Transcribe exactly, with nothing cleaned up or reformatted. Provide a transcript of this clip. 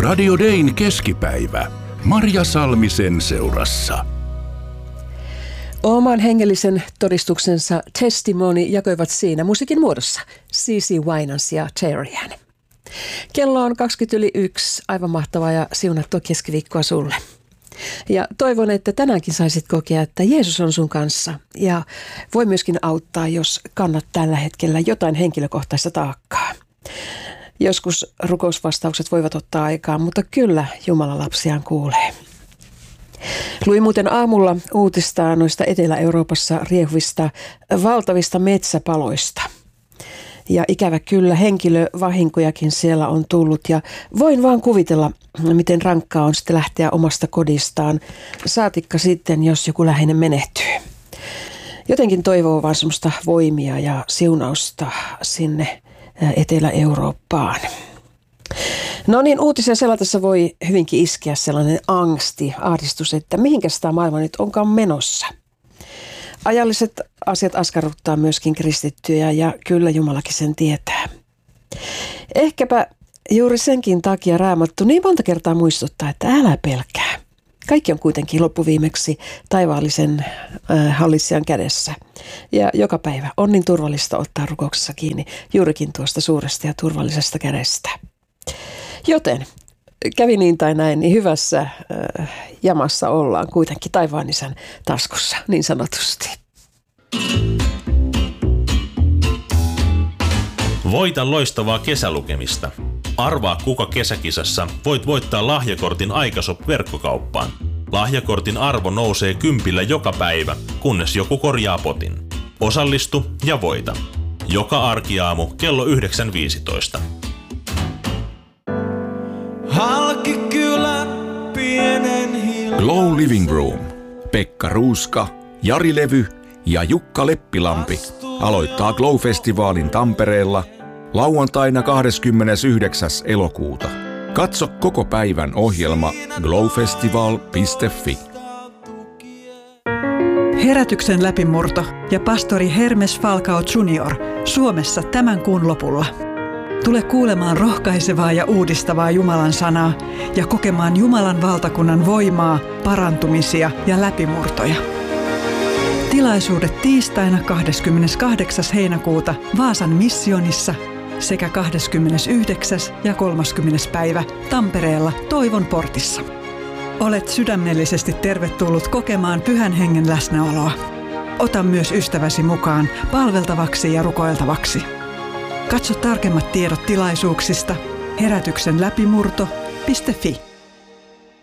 Radio Dayn keskipäivä. Marja Salmisen seurassa. Oman hengellisen todistuksensa Testimony jakoivat siinä musiikin muodossa Cici Winans ja Terrian. Kello on kaksikymmentä yli yksi, aivan mahtavaa ja siunattua keskiviikkoa sulle. Ja toivon, että tänäänkin saisit kokea, että Jeesus on sun kanssa ja voi myöskin auttaa, jos kannat tällä hetkellä jotain henkilökohtaista taakkaa. Joskus rukousvastaukset voivat ottaa aikaa, mutta kyllä Jumala lapsiaan kuulee. Luin muuten aamulla uutista noista Etelä-Euroopassa riehuvista valtavista metsäpaloista. Ja ikävä kyllä henkilövahinkojakin siellä on tullut ja voin vaan kuvitella, miten rankkaa on sitten lähteä omasta kodistaan, saatikka sitten, jos joku läheinen menehtyy. Jotenkin toivoo vaan semmoista voimia ja siunausta sinne Etelä-Eurooppaan. No niin, uutisia selatessa voi hyvinkin iskeä sellainen angsti, ahdistus, että mihinkäs tämä maailma nyt onkaan menossa. Ajalliset asiat askarruttaa myöskin kristittyjä ja kyllä Jumalakin sen tietää. Ehkäpä juuri senkin takia Raamattu niin monta kertaa muistuttaa, että älä pelkää. Kaikki on kuitenkin loppuviimeksi taivaallisen äh, hallitsijan kädessä. Ja joka päivä on niin turvallista ottaa rukouksessa kiinni juurikin tuosta suuresta ja turvallisesta kädestä. Joten kävi niin tai näin, niin hyvässä äh, jamassa ollaan kuitenkin taivaan isän taskussa niin sanotusti. Voita loistavaa kesälukemista. Arvaa kuka kesäkisassa voit voittaa lahjakortin Aikashop-verkkokauppaan. Lahjakortin arvo nousee kympillä joka päivä, kunnes joku korjaa potin. Osallistu ja voita. Joka arkiaamu kello yhdeksän viisitoista. Glow Living Room. Pekka Ruuska, Jari Levy ja Jukka Leppilampi aloittaa Glow-festivaalin Tampereella lauantaina kahdeskymmenesyhdeksäs elokuuta. Katso koko päivän ohjelma glowfestival piste fi. Herätyksen läpimurto ja pastori Hermes Falcao junior Suomessa tämän kuun lopulla. Tule kuulemaan rohkaisevaa ja uudistavaa Jumalan sanaa ja kokemaan Jumalan valtakunnan voimaa, parantumisia ja läpimurtoja. Tilaisuudet tiistaina kahdeskymmeneskahdeksas heinäkuuta Vaasan missionissa sekä kahdeskymmenesyhdeksäs ja kolmaskymmenes päivä Tampereella Toivon portissa. Olet sydämellisesti tervetullut kokemaan Pyhän Hengen läsnäoloa. Ota myös ystäväsi mukaan palveltavaksi ja rukoiltavaksi. Katso tarkemmat tiedot tilaisuuksista herätyksen läpimurto piste fi.